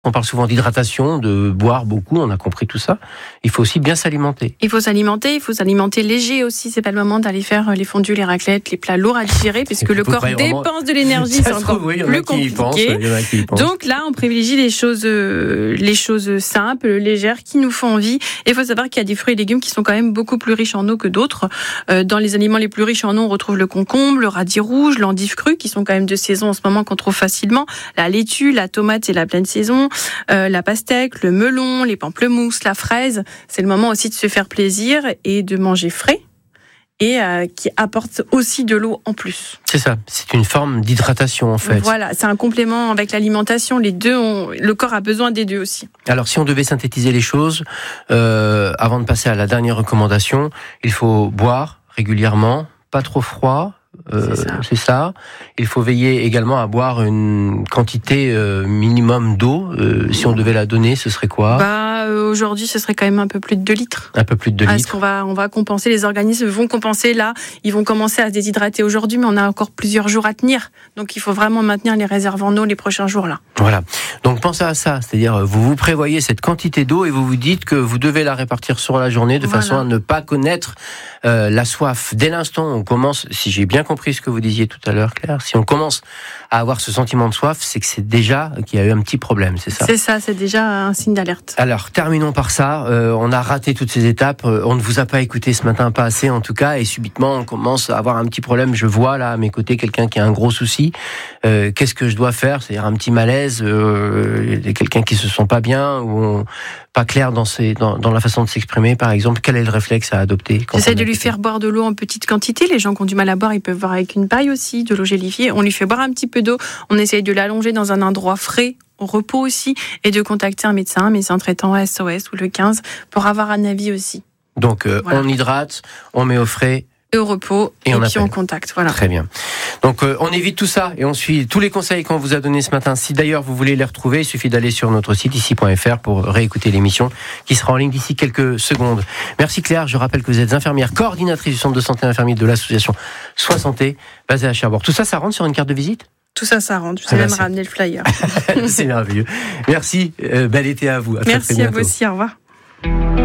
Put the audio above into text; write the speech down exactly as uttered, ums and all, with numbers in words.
On parle souvent d'hydratation, de boire beaucoup, on a compris tout ça. Il faut aussi bien s'alimenter. Il faut s'alimenter, il faut s'alimenter léger aussi. C'est pas le moment d'aller faire les fondus, les raclettes, les plats lourds à digérer, puisque le corps dépense vraiment... de l'énergie, c'est encore oui, plus compliqué. Donc là, on privilégie les choses, euh, les choses simples, légères, qui nous font envie. Et il faut savoir qu'il y a des fruits et légumes qui sont quand même beaucoup plus riches en eau que d'autres. Euh, dans les aliments les plus riches en eau, on retrouve le concombre, le radis rouge, l'endive crue, qui sont quand même de saison en ce moment qu'on trouve facilement. La laitue, la tomate, c'est la pleine saison. Euh, la pastèque, le melon, les pamplemousses, la fraise. C'est le moment aussi de se faire plaisir et de manger frais et euh, qui apporte aussi de l'eau en plus. C'est ça, c'est une forme d'hydratation en fait. Voilà, c'est un complément avec l'alimentation. Les deux ont, le corps a besoin des deux aussi. Alors si on devait synthétiser les choses, euh, avant de passer à la dernière recommandation, il faut boire régulièrement, pas trop froid. Euh, c'est, ça. c'est ça. Il faut veiller également à boire une quantité euh, minimum d'eau. Euh, si on devait la donner, ce serait quoi ? Bah, euh, aujourd'hui, ce serait quand même un peu plus de deux litres. Un peu plus de deux litres. Parce qu'on va, on va compenser, les organismes vont compenser là. Ils vont commencer à se déshydrater aujourd'hui, mais on a encore plusieurs jours à tenir. Donc il faut vraiment maintenir les réserves en eau les prochains jours là. Voilà. Donc pensez à ça. C'est-à-dire, vous vous prévoyez cette quantité d'eau et vous vous dites que vous devez la répartir sur la journée de voilà. façon à ne pas connaître euh, la soif. Dès l'instant où on commence, si j'ai bien compris ce que vous disiez tout à l'heure, Claire, si on commence à avoir ce sentiment de soif, c'est que c'est déjà qu'il y a eu un petit problème, c'est ça ? C'est ça, c'est déjà un signe d'alerte. Alors, terminons par ça. Euh, on a raté toutes ces étapes. Euh, on ne vous a pas écouté ce matin, pas assez en tout cas, et subitement on commence à avoir un petit problème. Je vois là à mes côtés quelqu'un qui a un gros souci. Euh, qu'est-ce que je dois faire ? C'est-à-dire un petit malaise, euh, quelqu'un qui se sent pas bien ou on... pas clair dans, ses, dans, dans la façon de s'exprimer, par exemple. Quel est le réflexe à adopter ? J'essaie de lui faire boire de l'eau en petite quantité. Les gens qui ont du mal à boire, ils peuvent boire avec une paille aussi, de l'eau gélifiée. On lui fait boire un petit peu d'eau. On essaye de l'allonger dans un endroit frais, au repos aussi, et de contacter un médecin, un médecin traitant S O S ou le quinze, pour avoir un avis aussi. Donc, euh, voilà. On hydrate, on met au frais. Et au repos, et, et on puis appelle. On contacte. Voilà. Très bien. Donc euh, on évite tout ça et on suit tous les conseils qu'on vous a donnés ce matin. Si d'ailleurs vous voulez les retrouver, il suffit d'aller sur notre site ici point f r pour réécouter l'émission qui sera en ligne d'ici quelques secondes. Merci Claire, je rappelle que vous êtes infirmière coordinatrice du centre de santé infirmier de l'association Sois Santé, basée à Cherbourg. Tout ça, ça rentre sur une carte de visite ? Tout ça, ça rentre. Je sais ah même ramener le flyer. C'est merveilleux. Merci, euh, bel été à vous. À Merci très, très à vous aussi, au revoir.